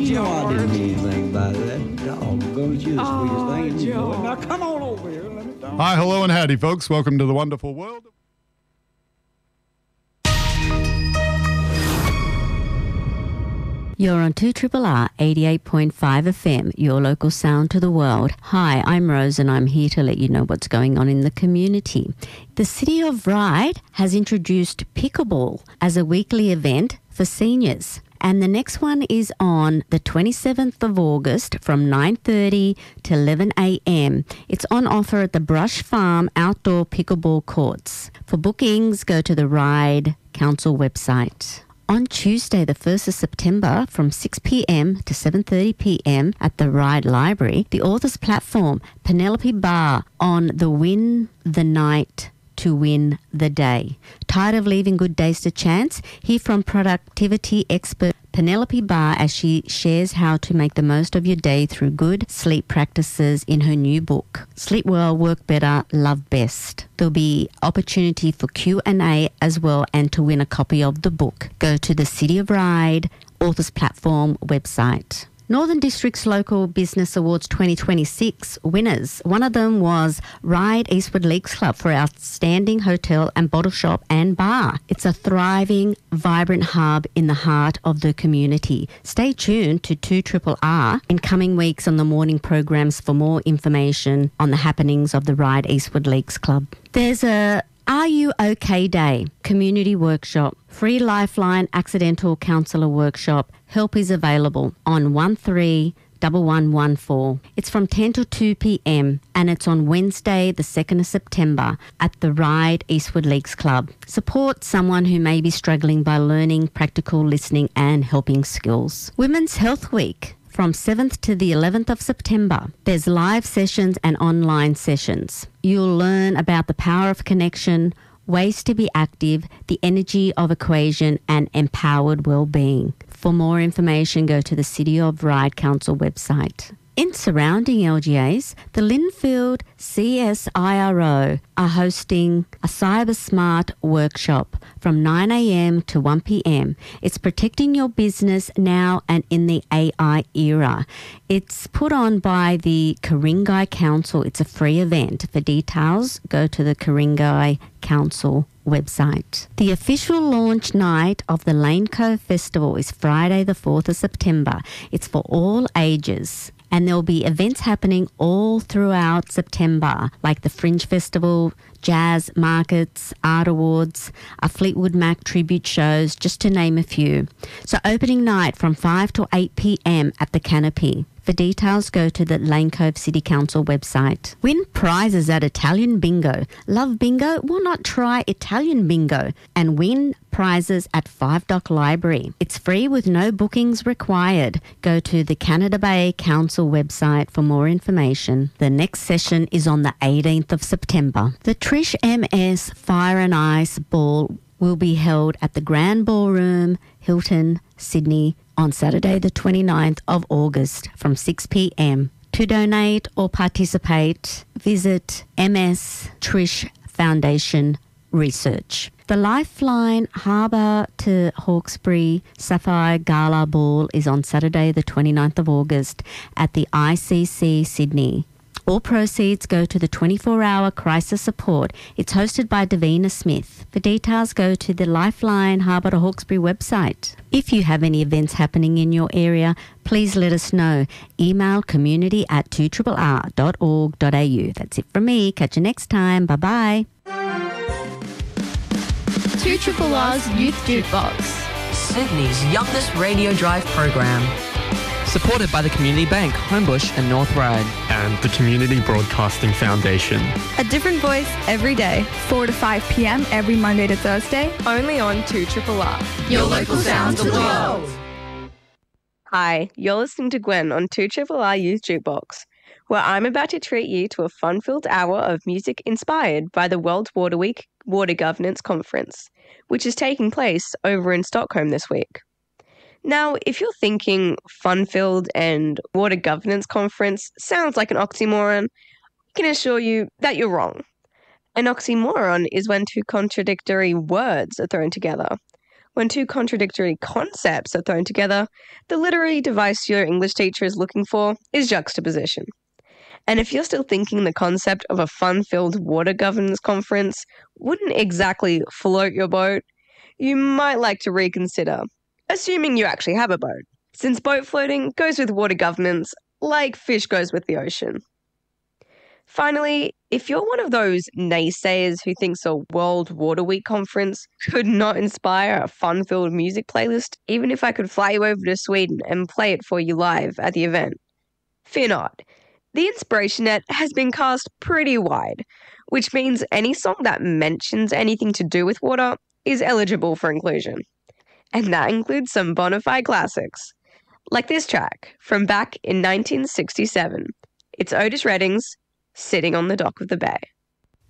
I didn't mean anything by that. Doggone, you're the sweetest thing in the world. Now come on over here. Let me talk. Hi, hello, and howdy, folks. Welcome to the wonderful world. You're on 2RRR 88.5 FM, your local sound to the world. Hi, I'm Rose and I'm here to let you know what's going on in the community. The City of Ryde has introduced pickleball as a weekly event for seniors. And the next one is on the 27th of August from 9:30 to 11 a.m. It's on offer at the Brush Farm Outdoor Pickleball Courts. For bookings, go to the Ryde Council website. On Tuesday, the 1st of September, from 6 p.m. to 7:30 p.m. at the Ryde Library, the author's platform, Penelope Barr, on the Win the Night to Win the Day. Tired of leaving good days to chance? Hear from productivity expert Penelope Barr as she shares how to make the most of your day through good sleep practices in her new book, Sleep Well, Work Better, Love Best. There'll be opportunity for Q&A as well and to win a copy of the book. Go to the City of Ryde Authors Platform website. Northern District's Local Business Awards 2026 winners. One of them was Ryde Eastwood Leagues Club for Outstanding Hotel and Bottle Shop and Bar. It's a thriving, vibrant hub in the heart of the community. Stay tuned to 2RRR in coming weeks on the morning programs for more information on the happenings of the Ryde Eastwood Leagues Club. There's a Are You OK Day community workshop, free Lifeline accidental counsellor workshop. Help is available on 131114. It's from 10 to 2 p.m. and it's on Wednesday, the 2nd of September at the Ryde Eastwood Leagues Club. Support someone who may be struggling by learning practical listening and helping skills. Women's Health Week. From 7th to the 11th of September, there's live sessions and online sessions. You'll learn about the power of connection, ways to be active, the energy of equation, and empowered well-being. For more information, go to the City of Ryde Council website. In surrounding LGAs, the Linfield CSIRO are hosting a Cyber Smart workshop from 9 a.m. to 1 p.m. It's protecting your business now and in the AI era. It's put on by the Ku-ring-gai Council. It's a free event. For details, go to the Ku-ring-gai Council website. The official launch night of the Lane Cove Festival is Friday the 4th of September. It's for all ages. And there'll be events happening all throughout September, like the Fringe Festival, jazz markets, art awards, a Fleetwood Mac tribute shows, just to name a few. So opening night from 5 to 8 p.m. at the Canopy. For details, go to the Lane Cove City Council website. Win prizes at Italian Bingo. Love bingo? Why not try Italian Bingo and win prizes at 5 Dock Library. It's free with no bookings required. Go to the Canada Bay Council website for more information. The next session is on the 18th of September. The Trish MS Fire and Ice Ball will be held at the Grand Ballroom, Hilton, Sydney, on Saturday the 29th of August from 6 p.m. To donate or participate, visit MS Trish Foundation Research. The Lifeline Harbour to Hawkesbury Sapphire Gala Ball is on Saturday the 29th of August at the ICC Sydney. All proceeds go to the 24-hour crisis support. It's hosted by Davina Smith. For details, go to the Lifeline Harbour to Hawkesbury website. If you have any events happening in your area, please let us know. Email community@2rrr.org.au. That's it from me. Catch you next time. Bye-bye. 2RRR's Youth Jukebox, Sydney's youngest radio drive program. Supported by the Community Bank, Homebush and North Ryde. And the Community Broadcasting Foundation. a different voice every day. 4 to 5 p.m. every Monday to Thursday. Only on 2RRR. Your local sound to the world. Hi, you're listening to Gwen on 2RRR Youth Jukebox, where I'm about to treat you to a fun-filled hour of music inspired by the World Water Week Water Governance Conference, which is taking place over in Stockholm this week. Now, if you're thinking fun-filled and water governance conference sounds like an oxymoron, I can assure you that you're wrong. An oxymoron is when two contradictory words are thrown together. When two contradictory concepts are thrown together, the literary device your English teacher is looking for is juxtaposition. And if you're still thinking the concept of a fun-filled water governance conference wouldn't exactly float your boat, you might like to reconsider, assuming you actually have a boat, since boat floating goes with water governance like fish goes with the ocean. Finally, if you're one of those naysayers who thinks a World Water Week conference could not inspire a fun-filled music playlist, even if I could fly you over to Sweden and play it for you live at the event, fear not. The inspiration net has been cast pretty wide, which means any song that mentions anything to do with water is eligible for inclusion. And that includes some bona fide classics, like this track from back in 1967. It's Otis Redding's Sitting on the Dock of the Bay.